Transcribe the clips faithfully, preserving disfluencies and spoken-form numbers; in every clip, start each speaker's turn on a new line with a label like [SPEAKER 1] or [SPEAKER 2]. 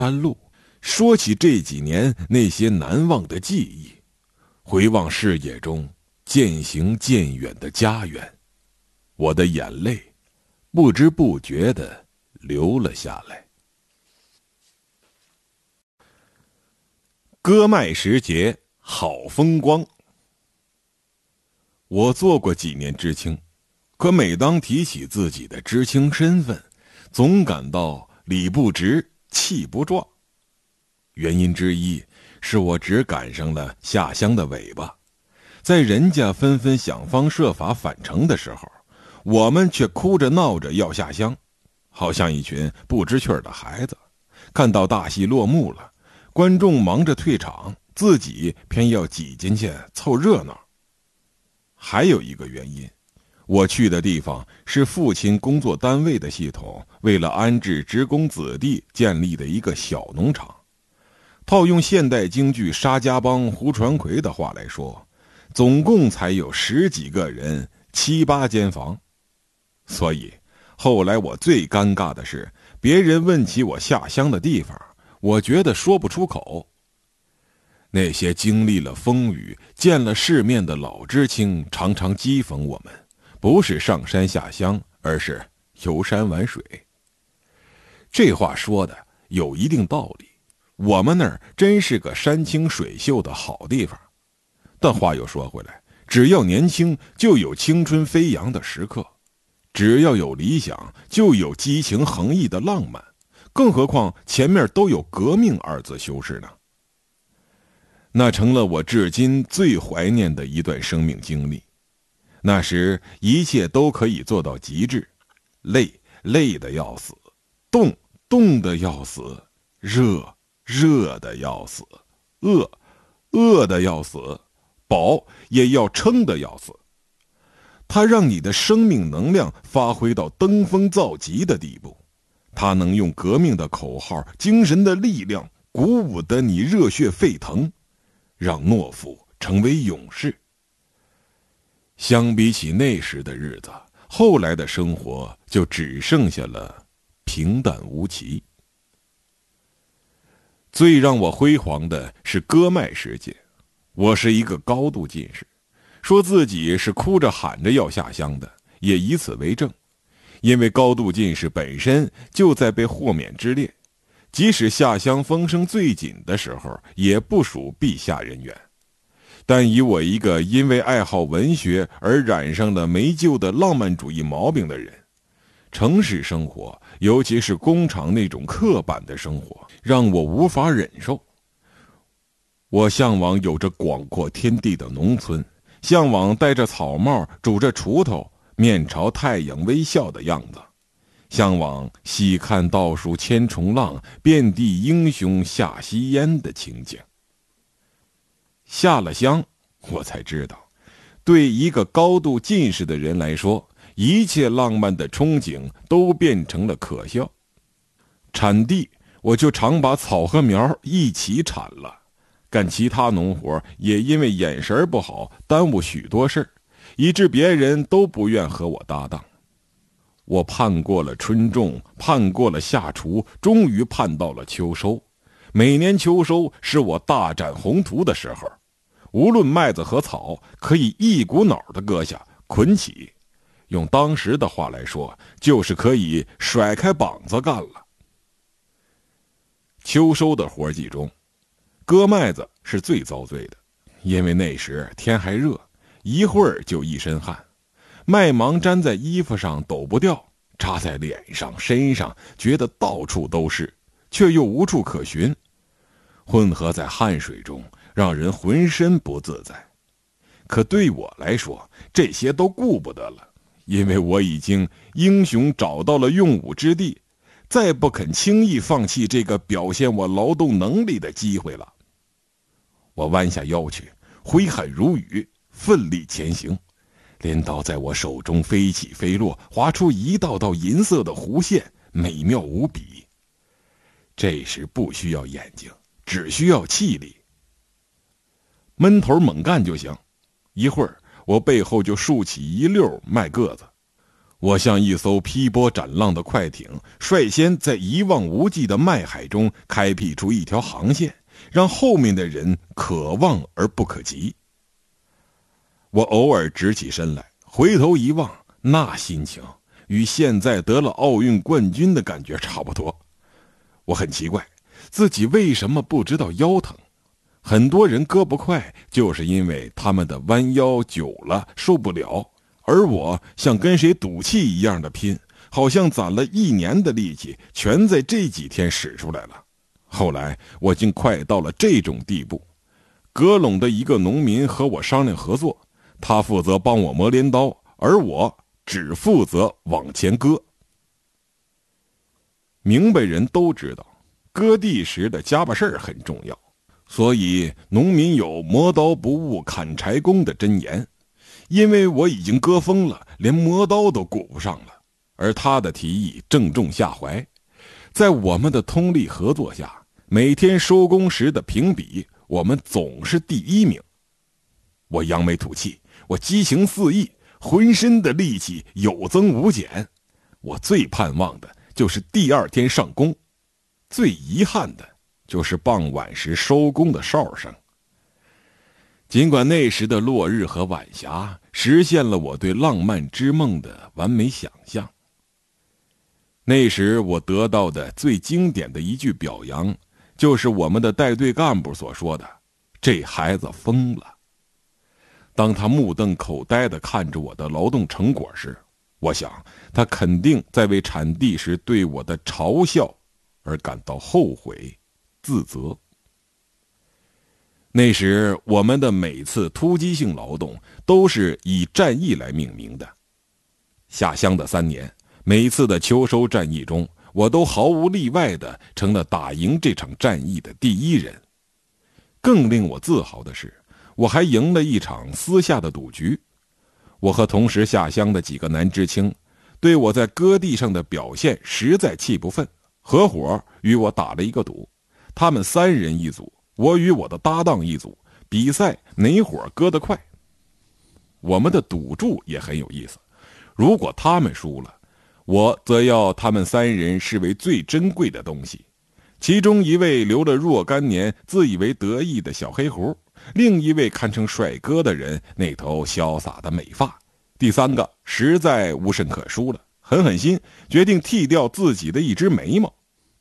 [SPEAKER 1] 山路，说起这几年那些难忘的记忆，回望视野中渐行渐远的家园，我的眼泪不知不觉地流了下来。割麦时节好风光。我做过几年知青，可每当提起自己的知青身份，总感到理不直气不壮。原因之一是我只赶上了下乡的尾巴，在人家纷纷想方设法返程的时候，我们却哭着闹着要下乡，好像一群不知趣儿的孩子。看到大戏落幕了，观众忙着退场，自己偏要挤进去凑热闹。还有一个原因，我去的地方是父亲工作单位的系统为了安置职工子弟建立的一个小农场。套用现代京剧沙家浜胡传魁的话来说，总共才有十几个人，七八间房。所以后来我最尴尬的是，别人问起我下乡的地方，我觉得说不出口。那些经历了风雨见了世面的老知青常常讥讽我们，不是上山下乡，而是游山玩水。这话说的有一定道理，我们那儿真是个山清水秀的好地方。但话又说回来，只要年轻就有青春飞扬的时刻，只要有理想就有激情横溢的浪漫，更何况前面都有革命二字修饰呢。那成了我至今最怀念的一段生命经历。那时一切都可以做到极致，累累得要死，冻冻得要死，热热得要死，饿饿得要死，饱也要撑得要死。它让你的生命能量发挥到登峰造极的地步，它能用革命的口号、精神的力量鼓舞得你热血沸腾，让懦夫成为勇士。相比起那时的日子，后来的生活就只剩下了平淡无奇。最让我辉煌的是割麦时节，我是一个高度近视，说自己是哭着喊着要下乡的，也以此为证。因为高度近视本身就在被豁免之列，即使下乡风声最紧的时候，也不属必下人员。但以我一个因为爱好文学而染上了没救的浪漫主义毛病的人，城市生活，尤其是工厂那种刻板的生活，让我无法忍受。我向往有着广阔天地的农村，向往戴着草帽拄着锄头面朝太阳微笑的样子，向往细看倒数千重浪，遍地英雄下西烟的情景。下了乡，我才知道，对一个高度近视的人来说，一切浪漫的憧憬都变成了可笑。产地，我就常把草和苗一起产了，干其他农活也因为眼神不好耽误许多事儿，以致别人都不愿和我搭档。我盼过了春种，盼过了夏锄，终于盼到了秋收。每年秋收是我大展宏图的时候，无论麦子和草，可以一股脑的割下捆起，用当时的话来说，就是可以甩开膀子干了。秋收的活计中，割麦子是最遭罪的，因为那时天还热，一会儿就一身汗，麦芒粘在衣服上抖不掉，扎在脸上身上，觉得到处都是，却又无处可寻，混合在汗水中，让人浑身不自在。可对我来说，这些都顾不得了，因为我已经英雄找到了用武之地，再不肯轻易放弃这个表现我劳动能力的机会了。我弯下腰去，挥汗如雨，奋力前行，镰刀在我手中飞起飞落，划出一道道银色的弧线，美妙无比。这时不需要眼睛，只需要气力，闷头猛干就行。一会儿我背后就竖起一溜麦个子， 我像一艘劈波斩浪的快艇，率先在一望无际的麦海中开辟出一条航线，让后面的人可望而不可及。我偶尔直起身来，回头一望，那心情与现在得了奥运冠军的感觉差不多。我很奇怪，自己为什么不知道腰疼？很多人胳膊快，就是因为他们的弯腰久了受不了，而我像跟谁赌气一样的拼，好像攒了一年的力气全在这几天使出来了。后来我竟快到了这种地步，阁陇的一个农民和我商量合作，他负责帮我磨镰刀，而我只负责往前割。明白人都知道，割地时的家把事儿很重要，所以农民有磨刀不误砍柴工的箴言。因为我已经割疯了，连磨刀都顾不上了，而他的提议正中下怀。在我们的通力合作下，每天收工时的评比，我们总是第一名。我扬眉吐气，我激情四溢，浑身的力气有增无减。我最盼望的就是第二天上工，最遗憾的就是傍晚时收工的哨声。尽管那时的落日和晚霞实现了我对浪漫之梦的完美想象，那时我得到的最经典的一句表扬，就是我们的带队干部所说的：“这孩子疯了。”当他目瞪口呆地看着我的劳动成果时，我想他肯定在为产地时对我的嘲笑而感到后悔、自责。那时我们的每次突击性劳动都是以战役来命名的。下乡的三年，每次的秋收战役中，我都毫无例外地成了打赢这场战役的第一人。更令我自豪的是，我还赢了一场私下的赌局。我和同时下乡的几个男知青对我在割地上的表现实在气不愤，合伙与我打了一个赌，他们三人一组，我与我的搭档一组，比赛哪伙割得快。我们的赌注也很有意思，如果他们输了，我则要他们三人视为最珍贵的东西。其中一位留了若干年自以为得意的小黑胡，另一位堪称帅哥的人那头潇洒的美发，第三个实在无甚可输了，狠狠心决定剃掉自己的一只眉毛。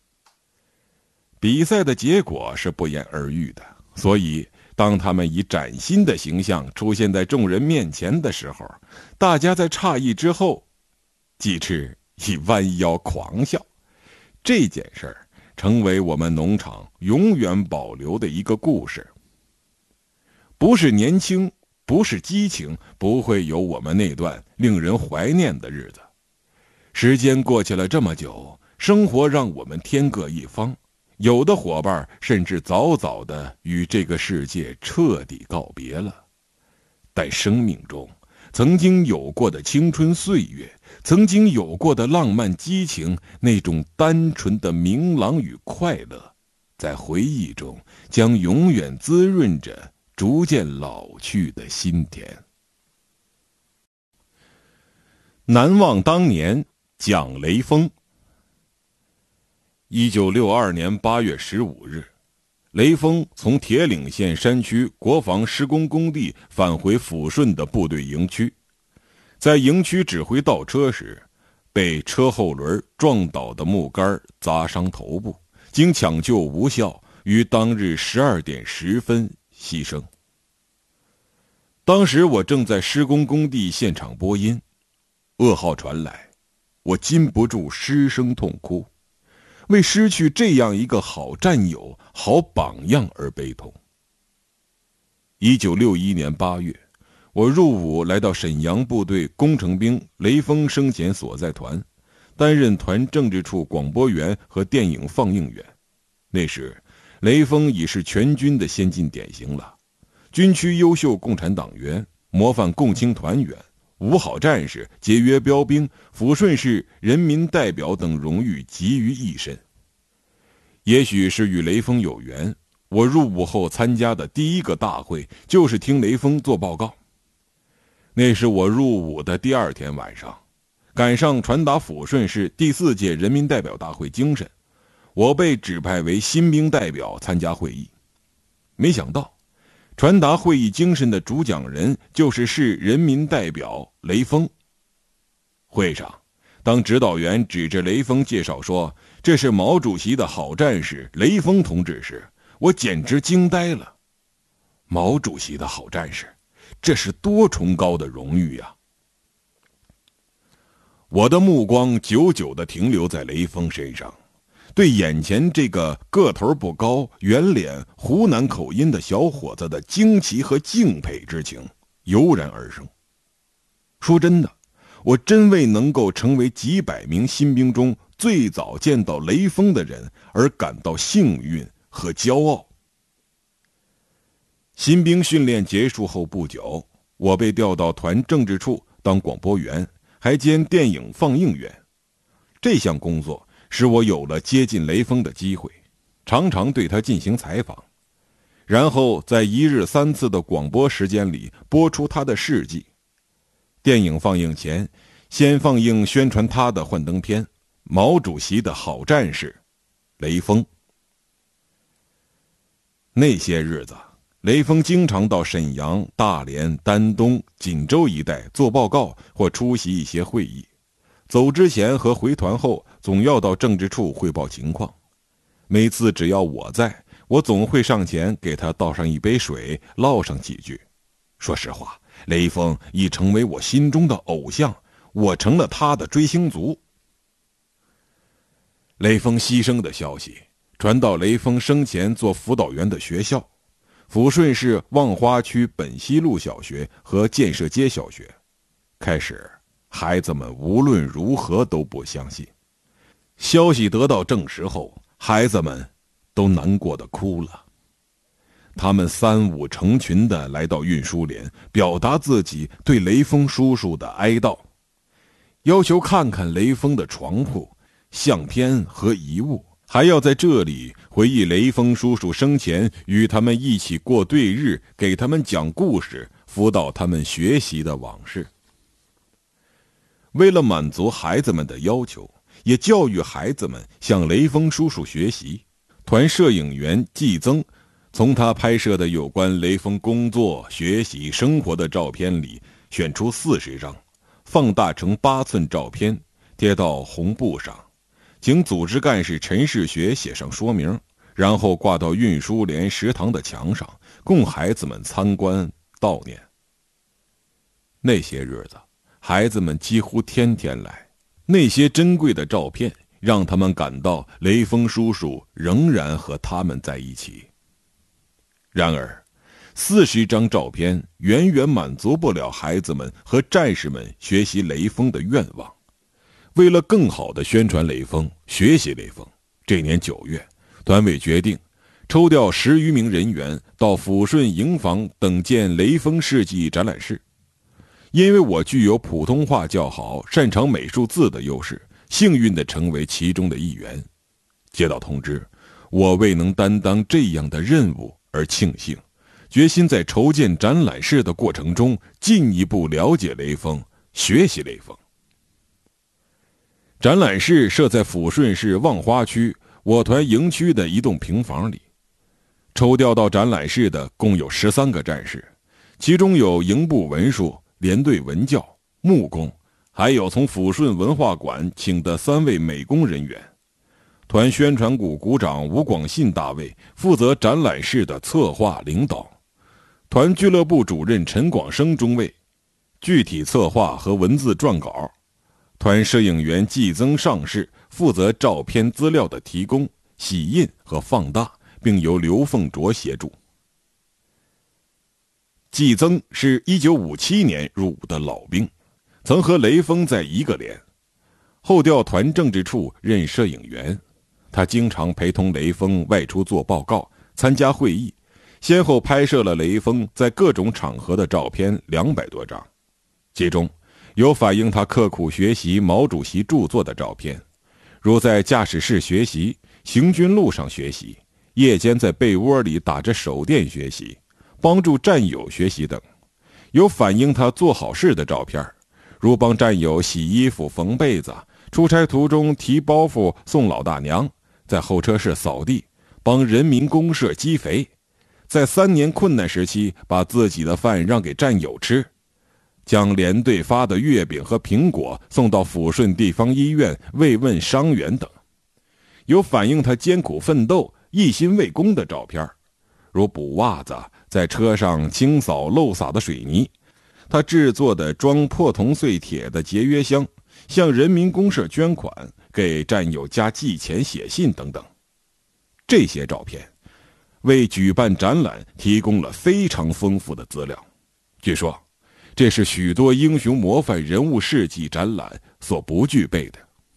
[SPEAKER 1] 比赛的结果是不言而喻的，所以当他们以崭新的形象出现在众人面前的时候，大家在诧异之后，继之以弯腰狂笑。这件事儿成为我们农场永远保留的一个故事。不是年轻，不是激情，不会有我们那段令人怀念的日子。时间过去了这么久，生活让我们天各一方，有的伙伴甚至早早地与这个世界彻底告别了。但生命中曾经有过的青春岁月，曾经有过的浪漫激情，那种单纯的明朗与快乐，在回忆中将永远滋润着逐渐老去的心田。难忘当年，蒋雷锋。一九六二年八月十五日，雷锋从铁岭县山区国防施工工地返回抚顺的部队营区，在营区指挥倒车时，被车后轮撞倒的木杆砸伤头部，经抢救无效，于当日十二点十分牺牲。当时我正在施工工地现场播音，噩耗传来，我禁不住失声痛哭，为失去这样一个好战友、好榜样而悲痛。一九六一年八月，我入伍来到沈阳部队工程兵雷锋生前所在团，担任团政治处广播员和电影放映员。那时，雷锋已是全军的先进典型了，军区优秀共产党员、模范共青团员、五好战士、节约标兵、抚顺市人民代表等荣誉集于一身。也许是与雷锋有缘，我入伍后参加的第一个大会就是听雷锋做报告。那是我入伍的第二天晚上， 赶上传达抚顺市第四届人民代表大会精神，我被指派为新兵代表参加会议。没想到传达会议精神的主讲人就是市人民代表雷锋。会上，当指导员指着雷锋介绍说这是毛主席的好战士雷锋同志时，我简直惊呆了。毛主席的好战士，这是多崇高的荣誉呀！我的目光久久地停留在雷锋身上，对眼前这个个头不高、圆脸、湖南口音的小伙子的惊奇和敬佩之情油然而生。说真的，我真为能够成为几百名新兵中最早见到雷锋的人而感到幸运和骄傲。新兵训练结束后不久，我被调到团政治处当广播员，还兼电影放映员。这项工作使我有了接近雷锋的机会，常常对他进行采访，然后在一日三次的广播时间里播出他的事迹。电影放映前，先放映宣传他的幻灯片《毛主席的好战士雷锋》。那些日子，雷锋经常到沈阳、大连、丹东、锦州一带做报告或出席一些会议。走之前和回团后，总要到政治处汇报情况。每次只要我在，我总会上前给他倒上一杯水，唠上几句。说实话，雷锋已成为我心中的偶像，我成了他的追星族。雷锋牺牲的消息传到雷锋生前做辅导员的学校，抚顺市望花区本溪路小学和建设街小学。开始，孩子们无论如何都不相信。消息得到证实后，孩子们都难过的哭了。他们三五成群地来到运输连，表达自己对雷锋叔叔的哀悼，要求看看雷锋的床铺、相片和遗物，还要在这里回忆雷锋叔叔生前与他们一起过对日，给他们讲故事，辅导他们学习的往事。为了满足孩子们的要求，也教育孩子们向雷锋叔叔学习，团摄影员季增从他拍摄的有关雷锋工作、学习、生活的照片里选出四十张，放大成八寸照片，贴到红布上，请组织干事陈世学写上说明，然后挂到运输连食堂的墙上，供孩子们参观悼念。那些日子，孩子们几乎天天来，那些珍贵的照片让他们感到雷锋叔叔仍然和他们在一起。然而，四十张照片远远满足不了孩子们和战士们学习雷锋的愿望。为了更好地宣传雷锋、学习雷锋，这年九月，团委决定抽调十余名人员到抚顺营房等建雷锋事迹展览室。因为我具有普通话较好、擅长美术字的优势，幸运地成为其中的一员。接到通知，我未能担当这样的任务而庆幸，决心在筹建展览室的过程中进一步了解雷锋，学习雷锋。展览室设在抚顺市望花区我团营区的一栋平房里。抽调到展览室的共有十三个战士，其中有营部文书、连队文教、木工，还有从抚顺文化馆请的三位美工人员。团宣传股股长吴广信大尉负责展览室的策划领导，团俱乐部主任陈广生中尉具体策划和文字撰稿，团摄影员季增上士负责照片资料的提供、洗印和放大，并由刘凤卓协助。季增是一九五七年入伍的老兵，曾和雷锋在一个连，后调团政治处任摄影员。他经常陪同雷锋外出做报告、参加会议，先后拍摄了雷锋在各种场合的照片两百多张，其中有反映他刻苦学习毛主席著作的照片，如在驾驶室学习、行军路上学习、夜间在被窝里打着手电学习、帮助战友学习等；有反映他做好事的照片， 如帮战友洗衣服、缝被子，出差途中提包袱送老大娘，在候车室扫地，帮人民公社积肥，在三年困难时期把自己的饭让给战友吃，将连队发的月饼和苹果送到抚顺地方医院慰问伤员等。有反映他艰苦奋斗、一心为公的照片，如补袜子，在车上清扫漏洒的水泥，他制作的装破铜碎铁的节约箱，向人民公社捐款，给战友家寄钱写信等等。这些照片为举办展览提供了非常丰富的资料。据说这是许多英雄模范人物事迹展览所不具备的。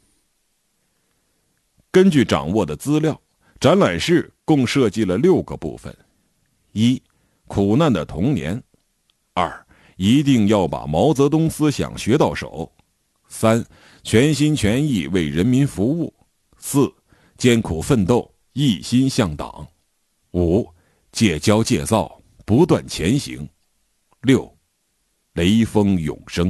[SPEAKER 1] 根据掌握的资料，展览室共设计了六个部分：一、苦难的童年；二、一定要把毛泽东思想学到手；三、全心全意为人民服务；四、艰苦奋斗，一心向党；五、戒骄戒躁，不断前行；六、雷锋永生。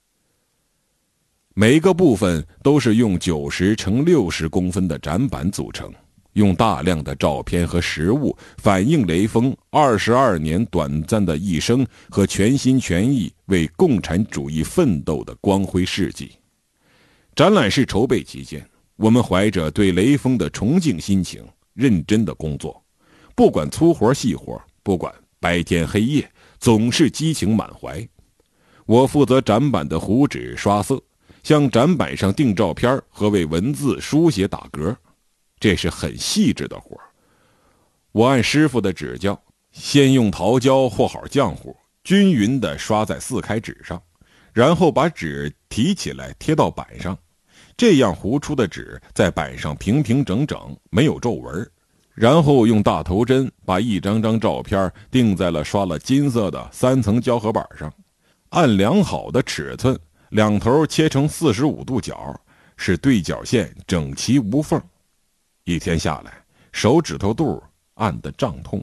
[SPEAKER 1] 每个部分都是用九十乘六十公分的展板组成，用大量的照片和实物反映雷锋二十二年短暂的一生和全心全意为共产主义奋斗的光辉事迹。展览室筹备期间，我们怀着对雷锋的崇敬心情，认真的工作，不管粗活细活，不管白天黑夜，总是激情满怀。我负责展板的糊纸刷色，向展板上订照片和为文字书写打格，这是很细致的活。我按师傅的指教，先用桃胶和好浆糊，均匀地刷在四开纸上，然后把纸提起来贴到板上，这样糊出的纸在板上平平整整，没有皱纹。然后用大头针把一张张照片钉在了刷了金色的三层胶合板上，按量好的尺寸，两头切成四十五度角，使对角线整齐无缝。一天下来，手指头肚按得胀痛。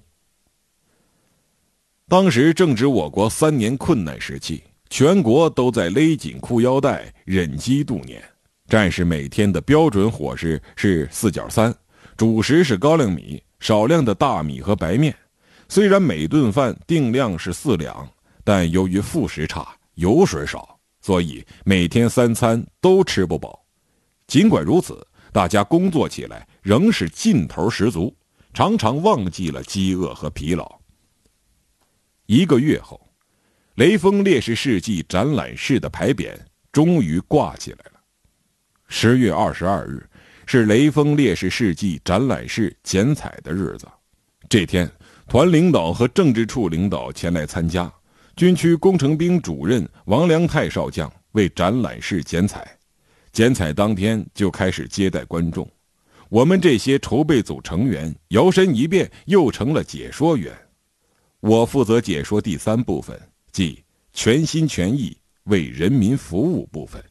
[SPEAKER 1] 当时正值我国三年困难时期，全国都在勒紧裤腰带，忍饥度年。战士每天的标准伙食是四角三，主食是高粱米，少量的大米和白面。虽然每顿饭定量是四两，但由于副食差，油水少，所以每天三餐都吃不饱。尽管如此，大家工作起来仍是劲头十足，常常忘记了饥饿和疲劳。一个月后，雷锋烈士事迹展览室的牌匾终于挂起来了。十月二十二日是雷锋烈士事迹展览室剪彩的日子。这天，团领导和政治处领导前来参加，军区工程兵主任王良泰少将为展览室剪彩。剪彩当天就开始接待观众，我们这些筹备组成员摇身一变，又成了解说员。我负责解说第三部分，即全心全意为人民服务部分。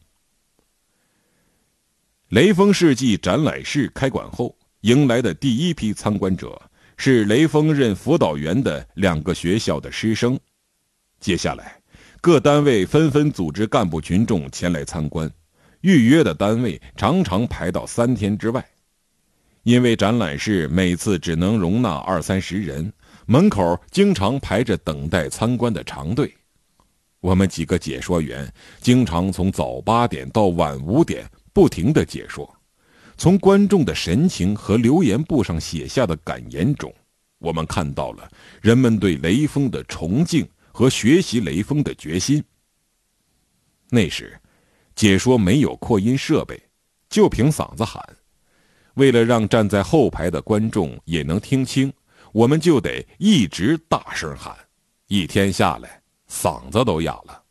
[SPEAKER 1] 雷锋事迹展览室开馆后，迎来的第一批参观者是雷锋任辅导员的两个学校的师生。接下来，各单位纷纷组织干部群众前来参观，预约的单位常常排到三天之外。因为展览室每次只能容纳二三十人，门口经常排着等待参观的长队。我们几个解说员经常从早八点到晚五点不停地解说。从观众的神情和留言簿上写下的感言中，我们看到了人们对雷锋的崇敬和学习雷锋的决心。那时解说没有扩音设备，就凭嗓子喊。为了让站在后排的观众也能听清，我们就得一直大声喊，一天下来嗓子都哑了。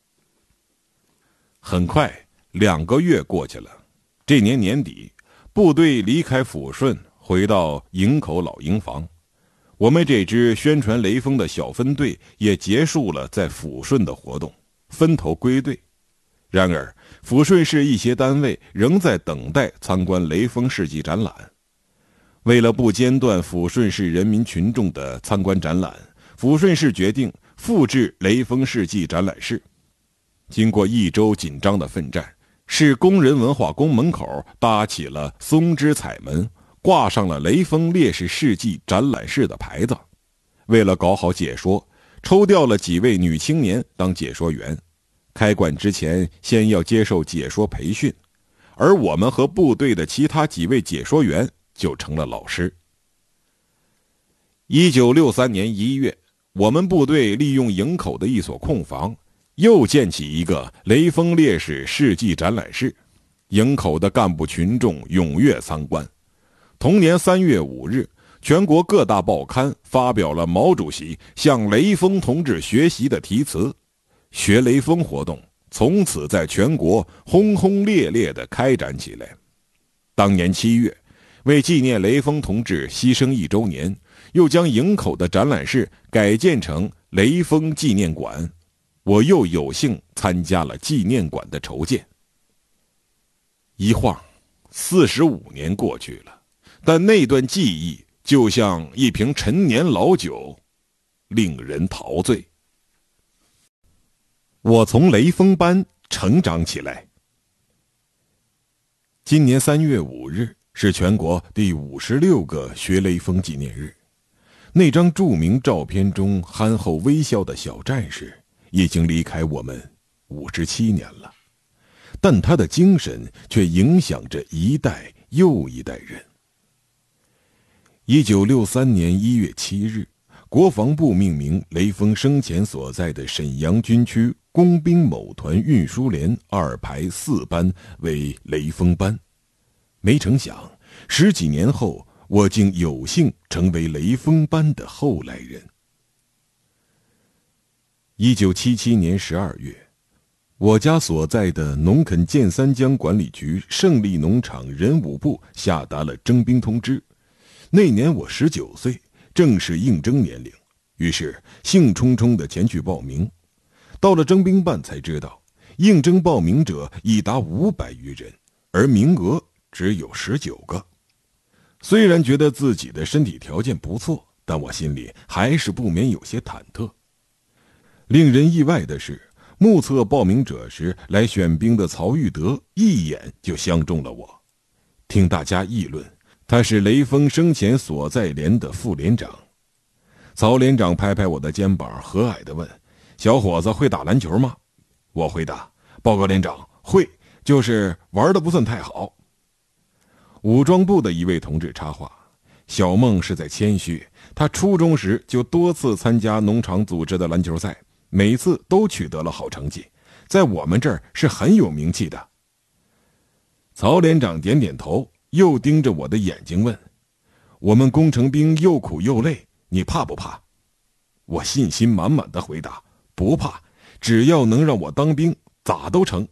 [SPEAKER 1] 很快两个月过去了，这年年底，部队离开抚顺，回到营口老营房。我们这支宣传雷锋的小分队也结束了在抚顺的活动，分头归队。然而抚顺市一些单位仍在等待参观雷锋事迹展览。为了不间断抚顺市人民群众的参观展览，抚顺市决定复制雷锋事迹展览室。 经过一周紧张的奋战，市工人文化宫门口搭起了松枝彩门，挂上了雷锋烈士事迹展览室的牌子。为了搞好解说，抽调了几位女青年当解说员。开馆之前先要接受解说培训，而我们和部队的其他几位解说员就成了老师。一九六三年一月，我们部队利用营口的一所空房，又建起一个雷锋烈士事迹展览室。营口的干部群众踊跃参观。同年三月五日，全国各大报刊发表了毛主席向雷锋同志学习的题词，学雷锋活动从此在全国轰轰烈烈地开展起来。当年七月，为纪念雷锋同志牺牲一周年，又将营口的展览室改建成雷锋纪念馆，我又有幸参加了纪念馆的筹建。一晃四十五年过去了，但那段记忆就像一瓶陈年老酒，令人陶醉。我从雷锋班成长起来。今年三月五日是全国第五十六个学雷锋纪念日。那张著名照片中憨厚微笑的小战士已经离开我们五十七年了，但他的精神却影响着一代又一代人。一九六三年一月七日，国防部命名雷锋生前所在的沈阳军区工兵某团运输连二排四班为雷锋班。没成想，十几年后，我竟有幸成为雷锋班的后来人。一九七七年十二月，我家所在的农垦建三江管理局胜利农场人武部下达了征兵通知。那年我十九岁，正是应征年龄，于是兴冲冲地前去报名。到了征兵办才知道，应征报名者已达五百余人，而名额只有十九个。虽然觉得自己的身体条件不错，但我心里还是不免有些忐忑。令人意外的是，目测报名者时来选兵的曹玉德一眼就相中了我。听大家议论，他是雷锋生前所在连的副连长。曹连长拍拍我的肩膀，和蔼地问：小伙子会打篮球吗？我回答：报告连长，会，就是玩得不算太好。武装部的一位同志插话：小孟是在谦虚，他初中时就多次参加农场组织的篮球赛，每次都取得了好成绩，在我们这儿是很有名气的。曹连长点点头，又盯着我的眼睛问：我们工程兵又苦又累，你怕不怕？我信心满满的回答：不怕，只要能让我当兵，咋都成。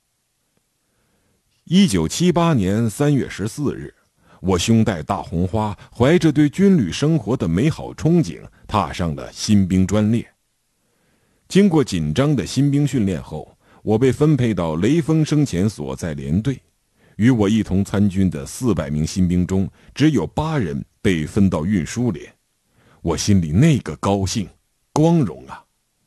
[SPEAKER 1] 一九七八年三月十四日，我胸戴大红花，怀着对军旅生活的美好憧憬，踏上了新兵专列。经过紧张的新兵训练后，我被分配到雷锋生前所在连队。与我一同参军的四百名新兵中，只有八人被分到运输连。我心里那个高兴、光荣啊！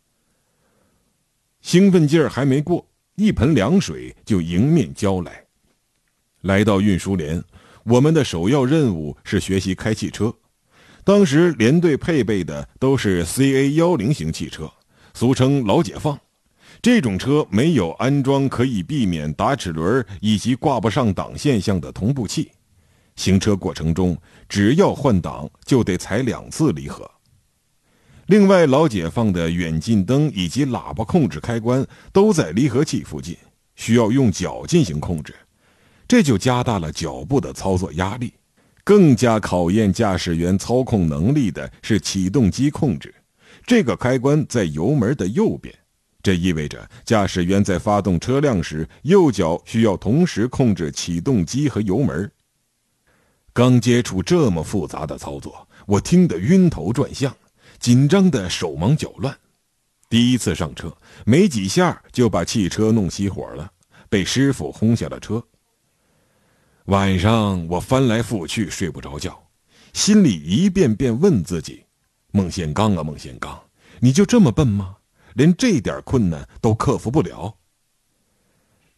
[SPEAKER 1] 兴奋劲儿还没过，一盆凉水就迎面浇来。来到运输连，我们的首要任务是学习开汽车。当时连队配备的都是 C A 一零 型汽车，俗称老解放。这种车没有安装可以避免打齿轮以及挂不上档现象的同步器，行车过程中只要换挡就得踩两次离合。另外，老解放的远近灯以及喇叭控制开关都在离合器附近，需要用脚进行控制，这就加大了脚部的操作压力。更加考验驾驶员操控能力的是启动机控制，这个开关在油门的右边，这意味着驾驶员在发动车辆时，右脚需要同时控制启动机和油门。刚接触这么复杂的操作，我听得晕头转向，紧张的手忙脚乱。第一次上车，没几下就把汽车弄熄火了，被师傅轰下了车。晚上我翻来覆去睡不着觉，心里一遍遍问自己：孟宪刚啊孟宪刚，你就这么笨吗？连这点困难都克服不了？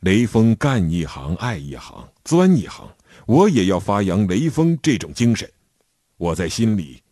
[SPEAKER 1] 雷锋干一行爱一行，钻一行，我也要发扬雷锋这种精神。我在心里